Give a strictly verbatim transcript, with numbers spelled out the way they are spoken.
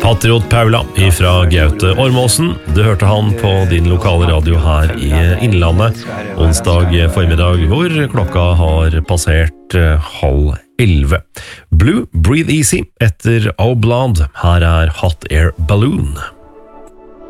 Patriot Paula ifra Gaute Ormåsen. Du hørte han på din lokale radio her i Innlandet onsdag formiddag, hvor klokka har passert halv elleve. Blue, Breathe Easy etter Oblad. Her er Hot Air Balloon.